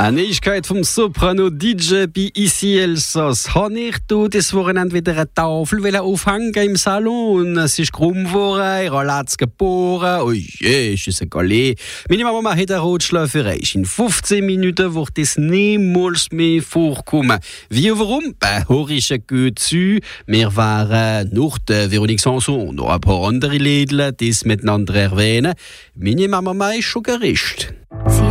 Eine Neuigkeit vom Soprano DJ bei Ici Elsass. Habe ich das Wochenende wieder eine Tafel aufhängen im Salon? Es ist krumm geworden, ihr habt es geboren. Oh je, ist es ein Galet. Meine Mama hat eine Rotschläferei. In 15 Minuten wird das niemals mehr vorkommen. Wie und warum? Höre ich gut zu. Wir waren nach der Véronique Sanson noch ein paar andere Läden, die es miteinander erwähnen. Meine Mama ist schon gerichtet.